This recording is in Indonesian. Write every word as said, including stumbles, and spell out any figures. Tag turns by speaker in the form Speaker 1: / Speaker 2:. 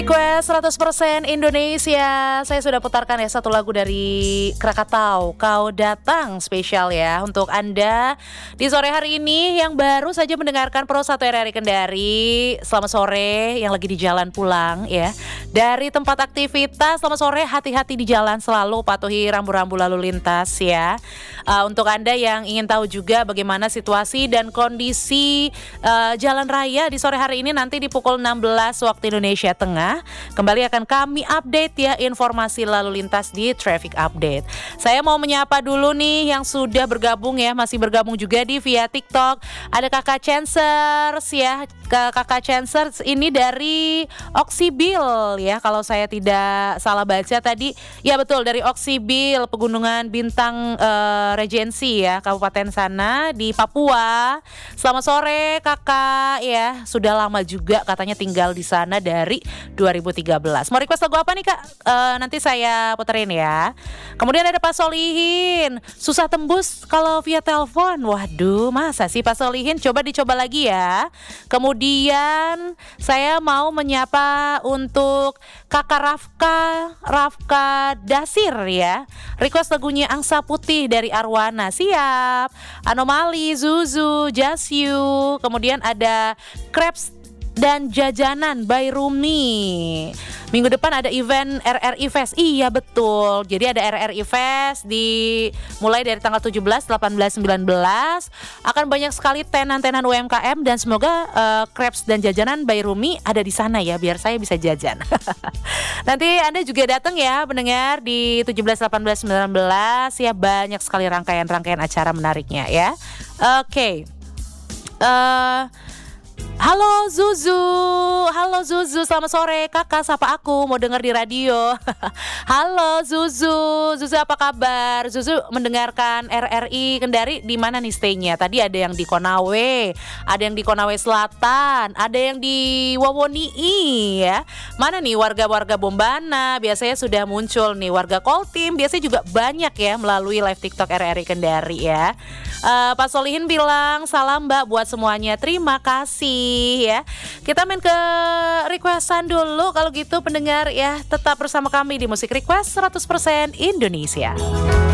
Speaker 1: Request seratus persen Indonesia. Saya sudah putarkan ya satu lagu dari Krakatau, Kau Datang, spesial ya untuk Anda di sore hari ini yang baru saja mendengarkan Pro satu R R I Kendari. Selamat sore yang lagi di jalan pulang ya dari tempat aktivitas. Selamat sore, hati-hati di jalan, selalu patuhi rambu-rambu lalu lintas ya. Uh, untuk Anda yang ingin tahu juga bagaimana situasi dan kondisi uh, jalan raya di sore hari ini, nanti di pukul enam belas waktu Indonesia Tengah kembali akan kami update ya informasi lalu lintas di Traffic Update. Saya mau menyapa dulu nih yang sudah bergabung ya, masih bergabung juga di via TikTok. Ada Kakak Chancers ya, Kakak Chancers ini dari Oksibil ya, kalau saya tidak salah baca tadi. Ya betul, dari Oksibil, Pegunungan Bintang uh, Regency ya, kabupaten sana di Papua. Selamat sore Kakak ya, sudah lama juga katanya tinggal di sana dari dua ribu tiga belas. Mau request lagu apa nih Kak? Uh, nanti saya puterin ya. Kemudian ada Pak Solihin, susah tembus kalau via telepon. Waduh, masa sih Pak Solihin? Coba dicoba lagi ya. Kemudian saya mau menyapa untuk Kakak Rafka, Rafka Dasir ya. Request lagunya Angsa Putih dari Arwana. Siap. Anomali, Zuzu, Just You. Kemudian ada Crepes dan Jajanan by Rumi. Minggu depan ada event R R I Fest. Iya betul. Jadi ada R R I Fest di mulai dari tanggal tujuh belas, delapan belas, sembilan belas. Akan banyak sekali tenan-tenan U M K M dan semoga uh, Crepes dan Jajanan by Rumi ada di sana ya, biar saya bisa jajan. Nanti Anda juga datang ya pendengar di tujuh belas, delapan belas, sembilan belas ya, banyak sekali rangkaian-rangkaian acara menariknya ya. Oke. Okay. Uh, Halo Zuzu, halo Zuzu, selamat sore kakak, sapa aku, mau denger di radio. Halo Zuzu, Zuzu apa kabar? Zuzu mendengarkan R R I Kendari di mana nih stay-nya? Tadi ada yang di Konawe, ada yang di Konawe Selatan, ada yang di Wawonii ya. Mana nih warga-warga Bombana? Biasanya sudah muncul nih warga Koltim, biasanya juga banyak ya melalui live TikTok R R I Kendari ya. Uh, Pak Solihin bilang salam Mbak buat semuanya, terima kasih ya. Kita main ke requestan dulu kalau gitu pendengar ya. Tetap bersama kami di Musik Request seratus persen Indonesia.